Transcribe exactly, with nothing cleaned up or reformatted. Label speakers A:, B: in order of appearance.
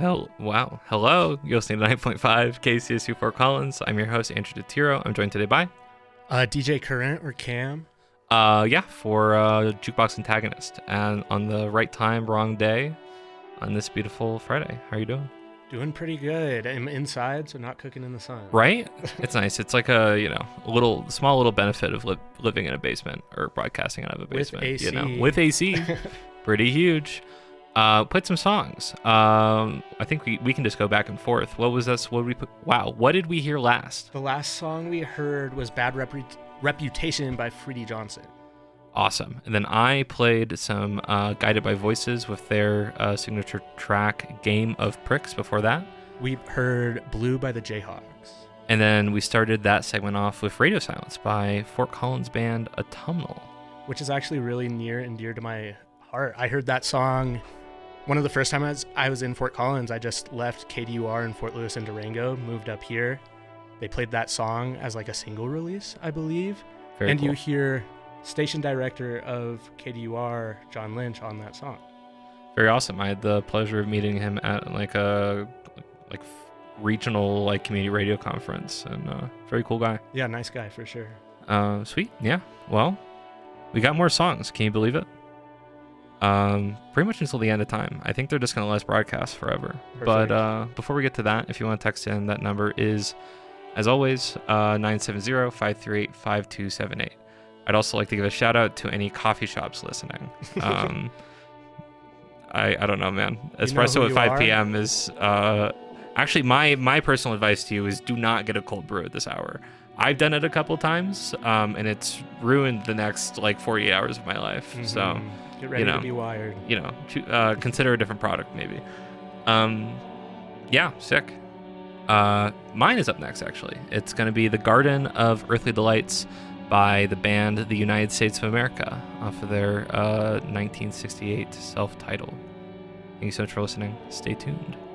A: Hell, wow. Hello, you're listening to nine point five K C S U Fort Collins. I'm your host, Andrew DeTiro. I'm joined today by...
B: Uh, D J Current or Cam.
A: Uh, yeah, for uh, Jukebox Antagonist. And on the right time, wrong day on this beautiful Friday. How are you doing?
B: Doing pretty good. I'm inside, so not cooking in the sun.
A: Right? It's nice. It's like a, you know, a little, small little benefit of li- living in a basement or broadcasting out of a basement.
B: With A C.
A: You know, with A C. Pretty huge. Uh, put some songs. Um, I think we, we can just go back and forth. What was this? What did we put? Wow. What did we hear last?
B: The last song we heard was Bad Repu- Reputation by Freddie Johnson.
A: Awesome. And then I played some uh, Guided by Voices with their uh, signature track, Game of Pricks, before that.
B: We heard Blue by the Jayhawks.
A: And then we started that segment off with Radio Silence by Fort Collins band Autumnal.
B: Which is actually really near and dear to my heart. I heard that song one of the first time I was, I was in Fort Collins. I just left K D U R in Fort Lewis and Durango, moved up here. They played that song as like a single release, I believe.
A: Very
B: and
A: cool.
B: you hear station director of K D U R, John Lynch, on that song.
A: Very awesome. I had the pleasure of meeting him at like a like regional like community radio conference, and uh, very cool guy.
B: Yeah, nice guy for sure.
A: Uh, sweet. Yeah. Well, we got more songs. Can you believe it? Um, pretty much until the end of time. I think they're just going to let us broadcast forever.
B: Perfect.
A: But uh, before we get to that, if you want to text in, that number is, as always, uh, nine seven zero, five three eight, five two seven eight. I'd also like to give a shout out to any coffee shops listening. Um, I I don't know, man. Espresso at five p.m. is uh, actually my my personal advice to you is do not get a cold brew at this hour. I've done it a couple times, um, and it's ruined the next like forty-eight hours of my life.
B: Mm-hmm.
A: So.
B: Get ready
A: you know,
B: to be wired.
A: You know, uh, consider a different product maybe. Um, yeah, sick. Uh, mine is up next, actually. It's going to be The Garden of Earthly Delights by the band The United States of America off of their uh, nineteen sixty-eight self-titled. Thank you so much for listening. Stay tuned.